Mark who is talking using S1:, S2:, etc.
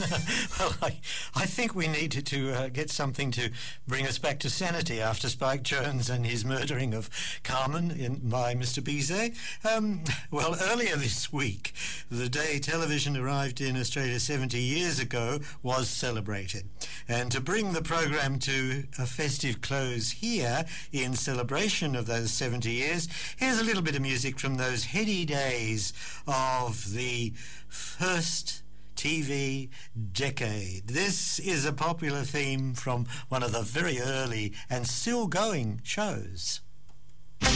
S1: Well, I think we needed to get something to bring us back to sanity after Spike Jones and his murdering of Carmen by Mr. Bizet. Well, earlier this week, the day television arrived in Australia 70 years ago was celebrated. And to bring the program to a festive close here in celebration of those 70 years, here's a little bit of music from those heady days of the first TV decade. This is a popular theme from one of the very early and still going shows.